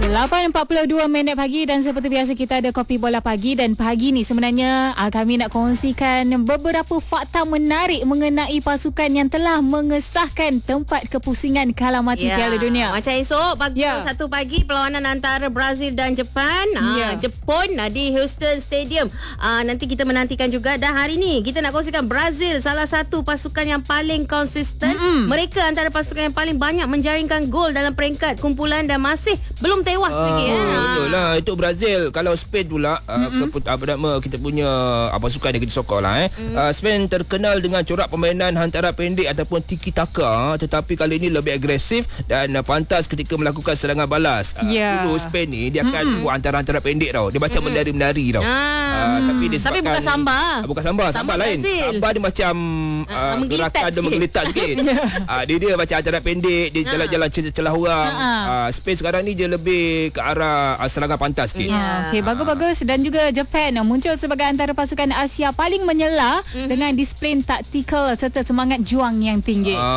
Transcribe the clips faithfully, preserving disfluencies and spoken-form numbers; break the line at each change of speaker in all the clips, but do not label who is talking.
lapan empat puluh dua minit pagi dan seperti biasa kita ada Kopi Bola Pagi, dan pagi ni sebenarnya uh, kami nak kongsikan beberapa fakta menarik mengenai pasukan yang telah mengesahkan tempat kepusingan kala mati
ya,
Piala Dunia.
Macam esok pagi
ya.
satu pagi perlawanan antara Brazil dan Jepun.
ya.
uh, Jepun uh, di Houston Stadium. Uh, nanti kita menantikan juga, dan hari ni kita nak kongsikan Brazil salah satu pasukan yang paling konsisten. Mm-hmm. Mereka antara pasukan yang paling banyak menjaringkan gol dalam peringkat kumpulan dan masih belum tewas uh, lagi ya.
Betul lah, itu Brazil. Kalau Spain pula mm-hmm. uh, apa nama kita punya uh, pasukan yang kita sokong lah eh. Mm. Uh, Spain terkenal dengan corak permainan hantaran pendek ataupun tiki taka, tetapi kali ini lebih agresif dan uh, pantas ketika melakukan serangan balas. Uh,
yeah.
Dulu Spain ni dia akan mm-hmm. buat hantaran-hantaran pendek tau. Dia macam mm-hmm. menari-menari tau.
Ah.
Uh, tapi dia
tapi bukan sambar.
Uh, bukan sambar, sambar, sambar lain.
Brazil.
Sambar dia macam uh,
uh,
gerakan dia menggeletak sikit. uh, dia dia macam hantaran pendek, dia jalan-jalan celah orang. Uh, Spain sekarang ni dia lebih ke arah uh, serangan pantas sikit.
Yeah. Okey, bagus-bagus. Dan juga Japan muncul sebagai antara pasukan Asia paling menyela mm-hmm. dengan disiplin taktikal serta semangat juang yang tinggi.
Ah,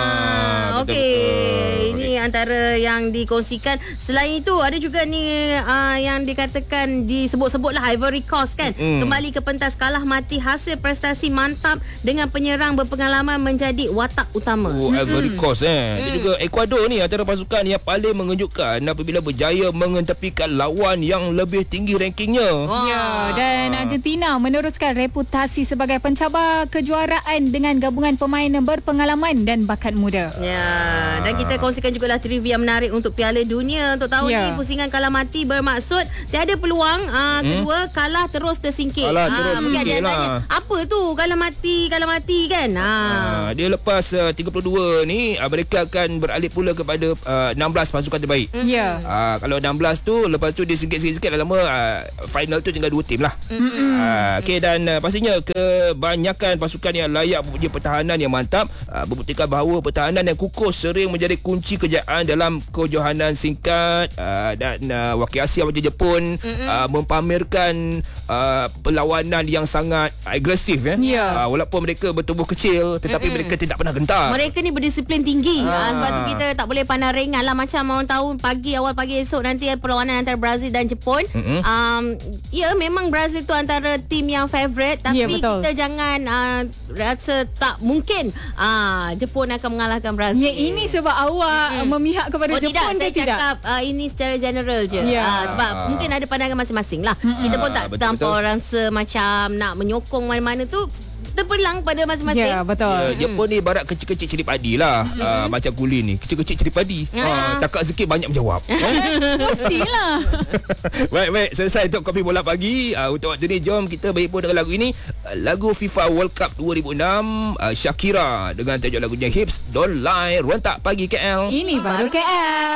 ah, Okey, ini okay. antara yang dikongsikan. Selain itu ada juga ni uh, yang dikatakan disebut-sebutlah Ivory Coast kan. Mm. Kembali ke pentas kalah mati hasil prestasi mantap dengan penyerang berpengalaman menjadi watak utama.
Oh, Ivory
mm.
Coast eh. Mm. Dan juga Ecuador ni antara pasukan yang paling mengejutkan apabila berjaya mengetepikan lawan yang lebih tinggi rankingnya.
Wow. Ya, dan Argentina meneruskan reputasi sebagai pencabar kejuaraan dengan gabungan pemain berpengalaman dan bakat muda.
Ya, dan kita kongsikan jugalah trivia menarik untuk Piala Dunia untuk tahun ya. ni. Pusingan kalah mati bermaksud tiada peluang uh, hmm? kedua kalah terus tersingkir.
Kalah terus
ha,
tersingkir lah.
Apa tu kalah mati, kalah mati kan? Ha.
Ha, dia lepas uh, tiga puluh dua ni uh, mereka akan beralih pula kepada uh, enam belas pasukan terbaik.
Ya.
Uh, kalau enam belas tu lepas tu dia sikit-sikit lama uh, final tu tinggal dua tim lah. Mm-hmm. Uh, okay, dan uh, pastinya kebanyakan pasukan yang layak mempunyai pertahanan yang mantap uh, membuktikan bahawa pertahanan yang kukuh sering menjadi kunci kejayaan dalam kejohanan singkat. Uh, dan uh, wakil Asia macam Jepun mm-hmm. uh, mempamerkan uh, perlawanan yang sangat agresif eh.
Yeah.
Uh, walaupun mereka bertubuh kecil tetapi mm-hmm. mereka tidak pernah gentar.
Mereka ni berdisiplin tinggi.
Ah.
Uh, sebab tu kita tak boleh pandang ringan lah. Macam orang tahu pagi awal pagi esok nanti perlawanan antara Brazil dan Jepun. Mm-hmm. Um, ya memang Brazil tu antara tim yang favourite, tapi yeah, kita jangan uh, rasa tak mungkin uh, Jepun akan mengalahkan Brazil.
Ya, ini sebab awak mm-hmm. memihak kepada
oh,
Jepun
tidak,
ke
saya
tidak?
cakap uh, ini secara general je.
Yeah.
Uh, sebab
Ah.
mungkin ada pandangan masing-masing lah. Mm-hmm. Kita pun tak
Ah,
tanpa rasa macam nak menyokong mana-mana tu, terpulang pada masing-masing.
Ya, betul.
Ya, Jepun ni ibarat kecil-kecil cili padi lah. Mm-hmm. Uh, macam Gulin ni, kecil-kecil cili padi. Uh, cakap sikit banyak menjawab.
Mestilah.
Baik-baik, selesai untuk Kopi Bola Pagi. Uh, untuk waktu ni, jom kita beri pun dengan lagu ini. Uh, lagu FIFA World Cup dua ribu enam, uh, Shakira dengan tajuk lagunya Hips Don't Lie, Rentak Pagi K L.
Ini baru K L.